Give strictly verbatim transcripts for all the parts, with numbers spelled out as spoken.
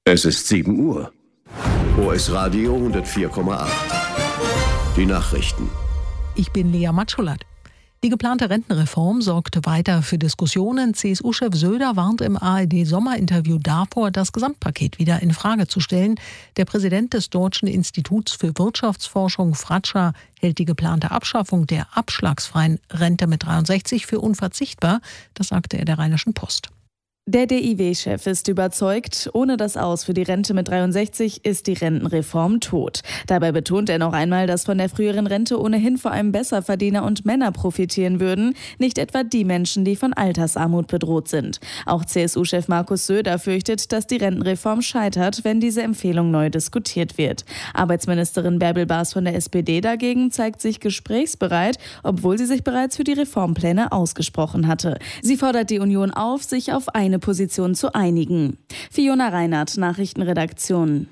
Es ist sieben Uhr. O S Radio hundertvier Komma acht. Die Nachrichten. Ich bin Lea Matschulat. Die geplante Rentenreform sorgt weiter für Diskussionen. C S U-Chef Söder warnt im A R D-Sommerinterview davor, das Gesamtpaket wieder in Frage zu stellen. Der Präsident des Deutschen Instituts für Wirtschaftsforschung, Fratscher, hält die geplante Abschaffung der abschlagsfreien Rente mit dreiundsechzig für unverzichtbar. Das sagte er der Rheinischen Post. Der D I W-Chef ist überzeugt, ohne das Aus für die Rente mit dreiundsechzig ist die Rentenreform tot. Dabei betont er noch einmal, dass von der früheren Rente ohnehin vor allem Besserverdiener und Männer profitieren würden, nicht etwa die Menschen, die von Altersarmut bedroht sind. Auch C S U-Chef Markus Söder fürchtet, dass die Rentenreform scheitert, wenn diese Empfehlung neu diskutiert wird. Arbeitsministerin Bärbel Baas von der S P D dagegen zeigt sich gesprächsbereit, obwohl sie sich bereits für die Reformpläne ausgesprochen hatte. Sie fordert die Union auf, sich auf eine Position zu einigen. Fiona Reinhardt, Nachrichtenredaktion.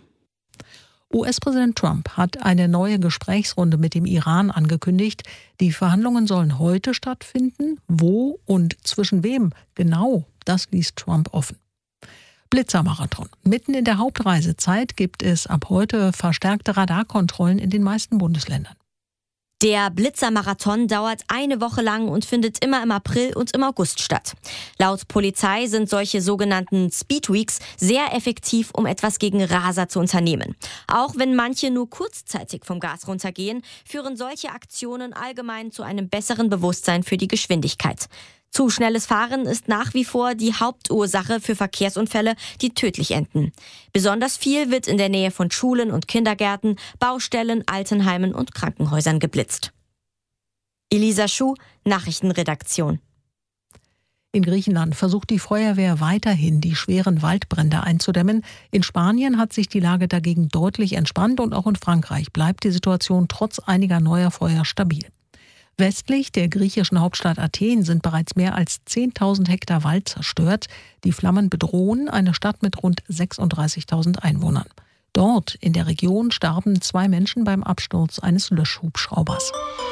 U S-Präsident Trump hat eine neue Gesprächsrunde mit dem Iran angekündigt. Die Verhandlungen sollen heute stattfinden. Wo und zwischen wem genau, das ließ Trump offen. Blitzermarathon. Mitten in der Hauptreisezeit gibt es ab heute verstärkte Radarkontrollen in den meisten Bundesländern. Der Blitzermarathon dauert eine Woche lang und findet immer im April und im August statt. Laut Polizei sind solche sogenannten Speedweeks sehr effektiv, um etwas gegen Raser zu unternehmen. Auch wenn manche nur kurzzeitig vom Gas runtergehen, führen solche Aktionen allgemein zu einem besseren Bewusstsein für die Geschwindigkeit. Zu schnelles Fahren ist nach wie vor die Hauptursache für Verkehrsunfälle, die tödlich enden. Besonders viel wird in der Nähe von Schulen und Kindergärten, Baustellen, Altenheimen und Krankenhäusern geblitzt. Elisa Schuh, Nachrichtenredaktion. In Griechenland versucht die Feuerwehr weiterhin, die schweren Waldbrände einzudämmen. In Spanien hat sich die Lage dagegen deutlich entspannt und auch in Frankreich bleibt die Situation trotz einiger neuer Feuer stabil. Westlich der griechischen Hauptstadt Athen sind bereits mehr als zehntausend Hektar Wald zerstört. Die Flammen bedrohen eine Stadt mit rund sechsunddreißigtausend Einwohnern. Dort in der Region starben zwei Menschen beim Absturz eines Löschhubschraubers.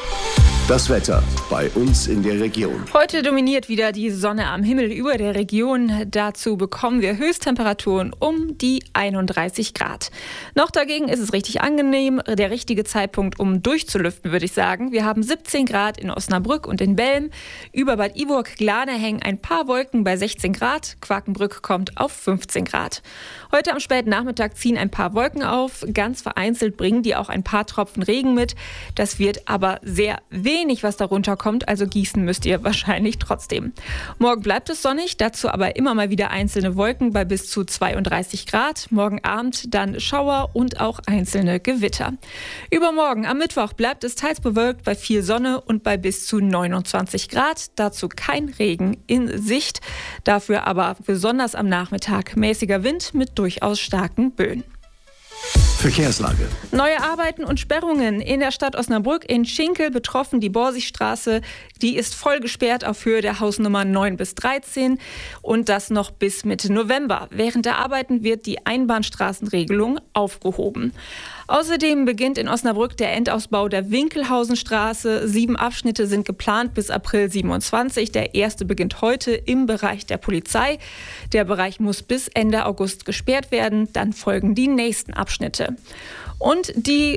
Das Wetter bei uns in der Region. Heute dominiert wieder die Sonne am Himmel über der Region. Dazu bekommen wir Höchsttemperaturen um die einunddreißig Grad. Noch dagegen ist es richtig angenehm. Der richtige Zeitpunkt, um durchzulüften, würde ich sagen. Wir haben siebzehn Grad in Osnabrück und in Belm. Über Bad Iburg-Glane hängen ein paar Wolken bei sechzehn Grad. Quakenbrück kommt auf fünfzehn Grad. Heute am späten Nachmittag ziehen ein paar Wolken auf. Ganz vereinzelt bringen die auch ein paar Tropfen Regen mit. Das wird aber sehr wenig. Wenig, was darunter kommt, also gießen müsst ihr wahrscheinlich trotzdem. Morgen bleibt es sonnig, dazu aber immer mal wieder einzelne Wolken bei bis zu zweiunddreißig Grad. Morgen Abend dann Schauer und auch einzelne Gewitter. Übermorgen am Mittwoch bleibt es teils bewölkt bei viel Sonne und bei bis zu neunundzwanzig Grad. Dazu kein Regen in Sicht, dafür aber besonders am Nachmittag mäßiger Wind mit durchaus starken Böen. Verkehrslage. Neue Arbeiten und Sperrungen in der Stadt Osnabrück. In Schinkel betroffen die Borsigstraße. Die ist voll gesperrt auf Höhe der Hausnummern neun bis dreizehn und das noch bis Mitte November. Während der Arbeiten wird die Einbahnstraßenregelung aufgehoben. Außerdem beginnt in Osnabrück der Endausbau der Winkelhausenstraße. Sieben Abschnitte sind geplant bis April siebenundzwanzig. Der erste beginnt heute im Bereich der Polizei. Der Bereich muss bis Ende August gesperrt werden. Dann folgen die nächsten Abschnitte. Und die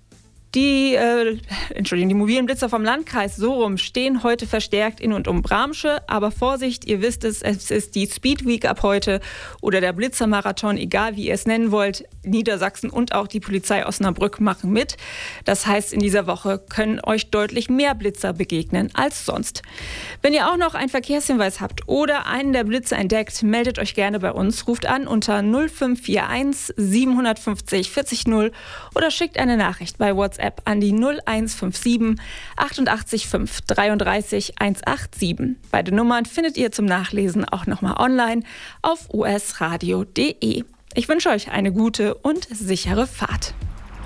Die, äh, Entschuldigung, die mobilen Blitzer vom Landkreis so rum stehen heute verstärkt in und um Bramsche. Aber Vorsicht, ihr wisst es, es ist die Speed Week ab heute oder der Blitzermarathon, egal wie ihr es nennen wollt. Niedersachsen und auch die Polizei Osnabrück machen mit. Das heißt, in dieser Woche können euch deutlich mehr Blitzer begegnen als sonst. Wenn ihr auch noch einen Verkehrshinweis habt oder einen der Blitze entdeckt, meldet euch gerne bei uns. Ruft an unter null fünf vier eins sieben fünf null vierzig null oder schickt eine Nachricht bei WhatsApp an die null eins fünf sieben achtundachtzig fünf dreiunddreißig hundertsiebenundachtzig. Beide Nummern findet ihr zum Nachlesen auch nochmal online auf u s radio punkt d e. Ich wünsche euch eine gute und sichere Fahrt.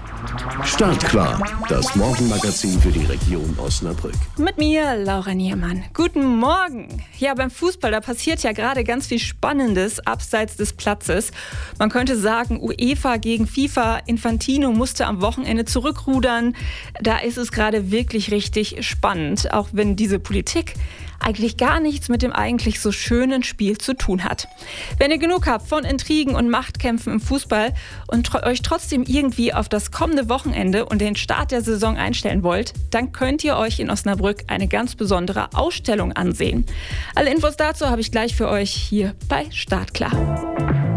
Startklar, das Morgenmagazin für die Region Osnabrück. Mit mir, Laura Niermann. Guten Morgen. Ja, beim Fußball, da passiert ja gerade ganz viel Spannendes abseits des Platzes. Man könnte sagen, UEFA gegen FIFA. Infantino musste am Wochenende zurückrudern. Da ist es gerade wirklich richtig spannend, auch wenn diese Politik eigentlich gar nichts mit dem eigentlich so schönen Spiel zu tun hat. Wenn ihr genug habt von Intrigen und Machtkämpfen im Fußball und tr- euch trotzdem irgendwie auf das kommende Wochenende und den Start der Saison einstellen wollt, dann könnt ihr euch in Osnabrück eine ganz besondere Ausstellung ansehen. Alle Infos dazu habe ich gleich für euch hier bei Startklar.